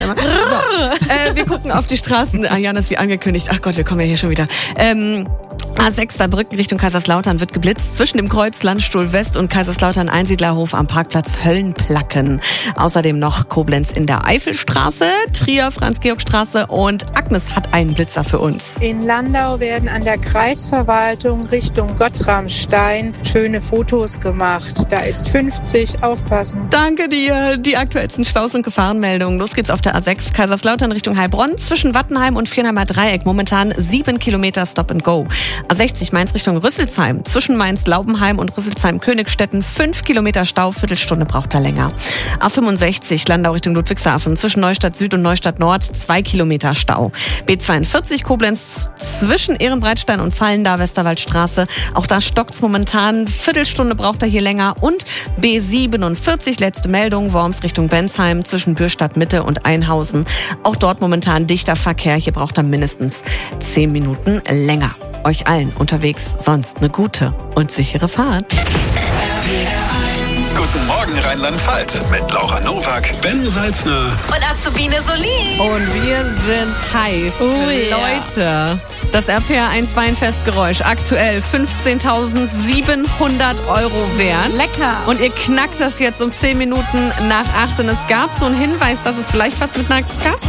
Wir gucken auf die Straßen. Janis, wie angekündigt. Ach Gott, wir kommen ja hier schon wieder. A6 Brücken Richtung Kaiserslautern wird geblitzt zwischen dem Kreuz Landstuhl West und Kaiserslautern Einsiedlerhof am Parkplatz Höllenplacken. Außerdem noch Koblenz in der Eifelstraße, Trier Franz-Georg-Straße und Agnes hat einen Blitzer für uns. In Landau werden an der Kreisverwaltung Richtung Gottramstein schöne Fotos gemacht. Da ist 50, aufpassen. Danke dir. Die aktuellsten Staus- und Gefahrenmeldungen. Los geht's auf der A6 Kaiserslautern Richtung Heilbronn zwischen Wattenheim und Viernheimer Dreieck. Momentan 7 Kilometer Stop and Go. A60 Mainz Richtung Rüsselsheim. Zwischen Mainz-Laubenheim und Rüsselsheim-Königstetten 5 Kilometer Stau, Viertelstunde braucht er länger. A65 Landau Richtung Ludwigshafen. Zwischen Neustadt Süd und Neustadt Nord 2 Kilometer Stau. B42 Koblenz zwischen Ehrenbreitstein und Fallendar Westerwaldstraße. Auch da stockt's momentan. Viertelstunde braucht er hier länger. Und B47 letzte Meldung Worms Richtung Bensheim zwischen Bürstadt Mitte und Einhausen. Auch dort momentan dichter Verkehr. Hier braucht er mindestens 10 Minuten länger. Euch allen unterwegs sonst eine gute und sichere Fahrt. Guten Morgen Rheinland-Pfalz mit Laura Nowak, Ben Salzner und Azubine Solin. Und wir sind heiß. Leute, das RPR1 Weinfestgeräusch aktuell 15.700 Euro wert. Lecker. Und ihr knackt das jetzt um 10 Minuten nach 8. Und es gab so einen Hinweis, dass es vielleicht was mit einer Gast